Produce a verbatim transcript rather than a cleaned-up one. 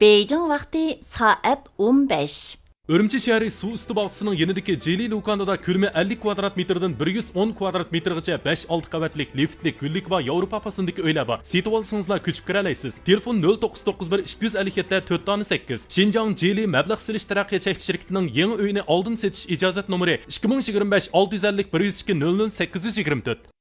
Beijing vaqti soat o'n besh. Urumchi shahri suv usti bog'chisining yanidagi Jeli Lukanada ko'lami ellik kvadrat metrdan bir yuz o'n kvadrat metrgacha besh olti qavatlik liftlik, gullik va Yevropa fasındagi uylar bor. Setib olsangizlar ko'chib kira olasiz. Telefon nol to'qqiz to'qqiz bir ikki yuz ellik yetti to'rt sakkiz. Xinjiang Jeli mablag' silish taraqqiyot cheklanish shirkatining yangi uyini oldin setish ijozat nomeri ikki ming yigirma besh olti yuz ellik bir yuz ikki nol nol sakkiz yuz yigirma to'rt.